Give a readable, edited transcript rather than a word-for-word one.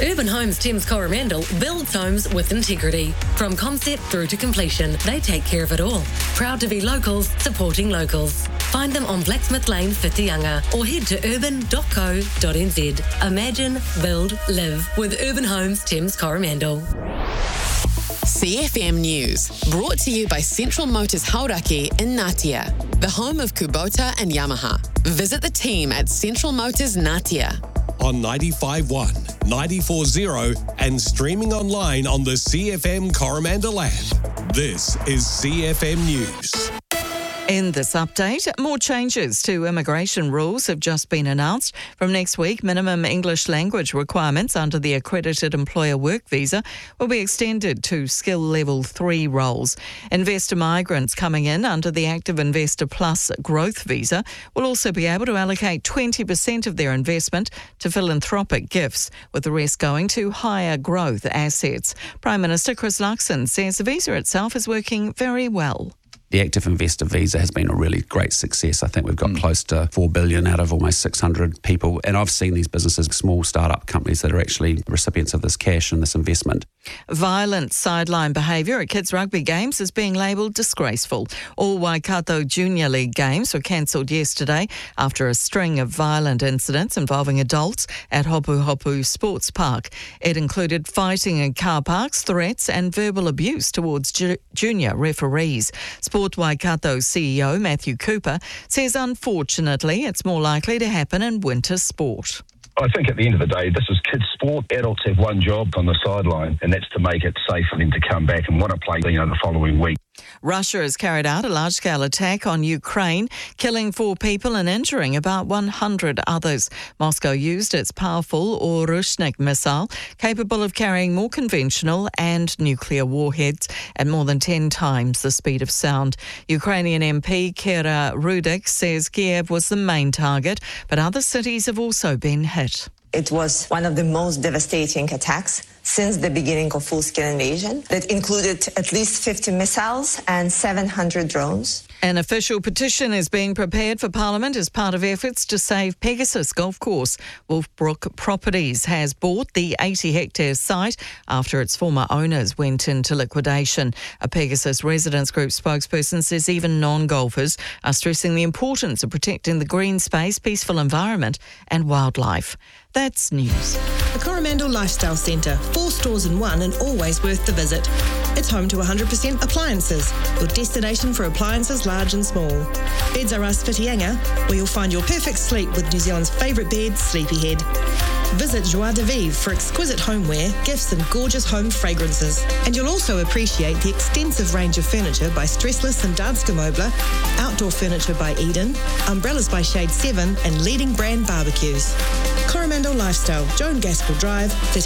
Urban Homes Thames Coromandel builds homes with integrity. From concept through to completion, they take care of it all. Proud to be locals, supporting locals. Find them on Blacksmith Lane, Whitianga, or head to urban.co.nz. Imagine, build, live with Urban Homes Thames Coromandel. CFM News, brought to you by Central Motors Hauraki in Ngatea, the home of Kubota and Yamaha. Visit the team at Central Motors Ngatea. On 95.1, 94.0 and streaming online on the CFM Coromandel app. This is CFM News. In this update, more changes to immigration rules have just been announced. From next week, minimum English language requirements under the Accredited Employer Work Visa will be extended to skill level 3 roles. Investor migrants coming in under the Active Investor Plus Growth Visa will also be able to allocate 20% of their investment to philanthropic gifts, with the rest going to higher growth assets. Prime Minister Chris Luxon says the visa itself is working very well. The Active Investor Visa has been a really great success. I think we've got close to 4 billion out of almost 600 people. And I've seen these businesses, small startup companies that are actually recipients of this cash and this investment. Violent sideline behaviour at kids' rugby games is being labelled disgraceful. All Waikato Junior League games were cancelled yesterday after a string of violent incidents involving adults at Hopu Hopu Sports Park. It included fighting in car parks, threats and verbal abuse towards junior referees. Sport Waikato CEO Matthew Cooper says unfortunately it's more likely to happen in winter sport. I think at the end of the day, this is kids' sport. Adults have one job on the sideline, and that's to make it safe for them to come back and want to play, the following week. Russia has carried out a large-scale attack on Ukraine, killing 4 people and injuring about 100 others. Moscow used its powerful Orushnik missile, capable of carrying more conventional and nuclear warheads at more than 10 times the speed of sound. Ukrainian MP Kira Rudik says Kiev was the main target, but other cities have also been hit. It was one of the most devastating attacks since the beginning of full-scale invasion that included at least 50 missiles and 700 drones. An official petition is being prepared for Parliament as part of efforts to save Pegasus Golf Course. Wolfbrook Properties has bought the 80-hectare site after its former owners went into liquidation. A Pegasus Residents Group spokesperson says even non-golfers are stressing the importance of protecting the green space, peaceful environment and wildlife. That's news. The Coromandel Lifestyle Centre, 4 stores in one and always worth the visit. It's home to 100% appliances, your destination for appliances large and small. Beds R Us Whitianga, where you'll find your perfect sleep with New Zealand's favourite bed, Sleepyhead. Visit Joie de Vivre for exquisite homeware, gifts and gorgeous home fragrances. And you'll also appreciate the extensive range of furniture by Stressless and Danske Möbler, outdoor furniture by Eden, umbrellas by Shade 7 and leading brand barbecues. Coromandel Lifestyle, Joan Gaskell Drive,